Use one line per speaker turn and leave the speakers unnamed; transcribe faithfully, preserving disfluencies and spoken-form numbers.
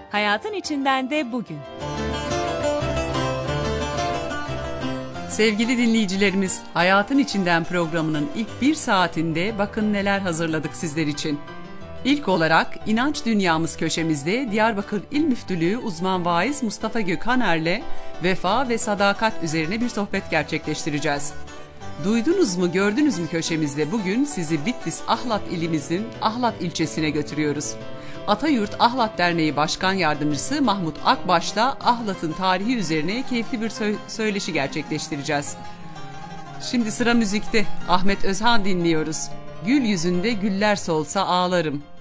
Hayatın içinden de bugün.
Sevgili dinleyicilerimiz, Hayatın İçinden programının ilk bir saatinde bakın neler hazırladık sizler için. İlk olarak İnanç Dünyamız köşemizde Diyarbakır İl Müftülüğü uzman vaiz Mustafa Gökhaner'le vefa ve sadakat üzerine bir sohbet gerçekleştireceğiz. Duydunuz mu, gördünüz mü köşemizde bugün sizi Bitlis Ahlat ilimizin Ahlat ilçesine götürüyoruz. Atayurt Ahlat Derneği Başkan Yardımcısı Mahmut Akbaş'la Ahlat'ın tarihi üzerine keyifli bir sö- söyleşi gerçekleştireceğiz. Şimdi sıra müzikte. Ahmet Özhan dinliyoruz. Gül yüzünde güller solsa ağlarım.